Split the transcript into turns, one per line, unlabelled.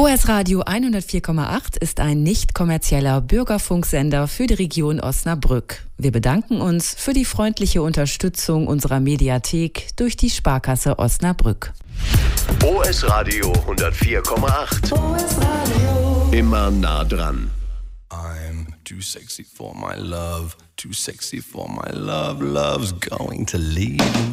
OS Radio 104,8 ist ein nicht kommerzieller Bürgerfunksender für die Region Osnabrück. Wir bedanken uns für die freundliche Unterstützung unserer Mediathek durch die Sparkasse Osnabrück.
OS Radio 104,8. OS Radio. Immer nah dran.
I'm too sexy for my love, too sexy for my love, love's going to leave.